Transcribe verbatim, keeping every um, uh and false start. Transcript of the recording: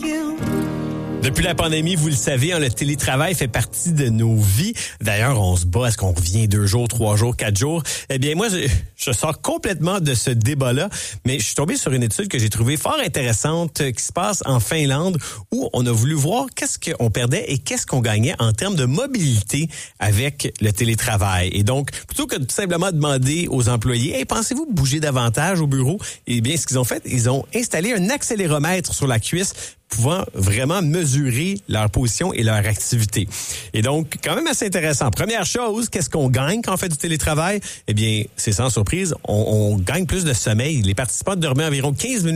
Depuis la pandémie, vous le savez, hein, le télétravail fait partie de nos vies. D'ailleurs, on se bat, est-ce qu'on revient deux jours, trois jours, quatre jours? Eh bien, moi, je, je sors complètement de ce débat-là, mais je suis tombé sur une étude que j'ai trouvée fort intéressante qui se passe en Finlande, où on a voulu voir qu'est-ce qu'on perdait et qu'est-ce qu'on gagnait en termes de mobilité avec le télétravail. Et donc, plutôt que de tout simplement demander aux employés, hey, pensez-vous bouger davantage au bureau? Eh bien, ce qu'ils ont fait, ils ont installé un accéléromètre sur la cuisse pouvant vraiment mesurer leur position et leur activité. Et donc, quand même assez intéressant. Première chose, qu'est-ce qu'on gagne quand on fait du télétravail? Eh bien, c'est sans surprise, on, on gagne plus de sommeil. Les participants dormaient environ quinze minutes